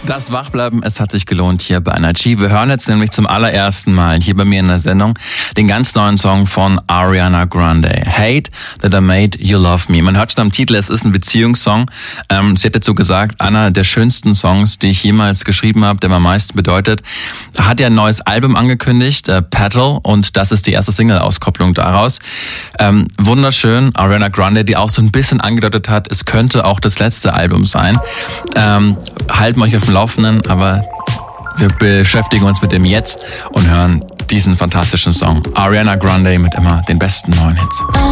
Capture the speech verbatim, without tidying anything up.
Das Wachbleiben, es hat sich gelohnt hier bei N R G. Wir hören jetzt nämlich zum allerersten Mal hier bei mir in der Sendung den ganz neuen Song von Ariana Grande. Hate That I Made You Love Me. Man hört schon am Titel, es ist ein Beziehungssong. Ähm, sie hat dazu gesagt, einer der schönsten Songs, die ich jemals geschrieben habe, der mir am meisten bedeutet. Hat ja ein neues Album angekündigt, äh, Petal, und das ist die erste Single-Auskopplung daraus. Ähm, wunderschön. Ariana Grande, die auch so ein bisschen angedeutet hat, es könnte auch das letzte Album sein. Ähm, halten wir euch auf dem Laufenden, aber wir beschäftigen uns mit dem Jetzt und hören diesen fantastischen Song. Ariana Grande mit immer den besten neuen Hits.